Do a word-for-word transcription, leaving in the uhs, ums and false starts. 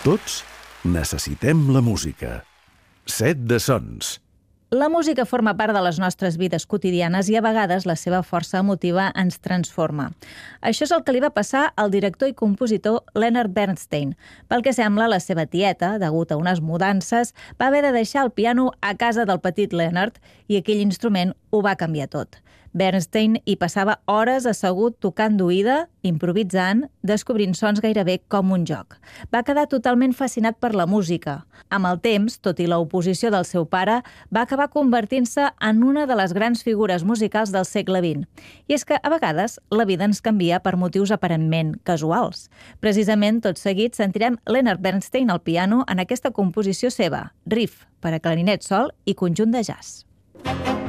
Tots necessitem la música. Set de sons. La música forma part de les nostres vides quotidianes i a vegades la seva força emotiva ens transforma. Això és el que li va passar al director i compositor Leonard Bernstein. Pel que sembla, la seva tieta, degut a unes mudances, va haver de deixar el piano a casa del petit Leonard i aquell instrument ho va canviar tot. Bernstein hi passava hores assegut tocant d'oïda, improvisant, descobrint sons gairebé com un joc. Va quedar totalment fascinat per la música. Amb el temps, tot i l'oposició del seu pare, va acabar convertint-se en una de les grans figures musicals del segle vint. I és que, a vegades, la vida ens canvia per motius aparentment casuals. Precisament, tot seguit, sentirem Leonard Bernstein al piano en aquesta composició seva, Riff, per a clarinet sol i conjunt de jazz.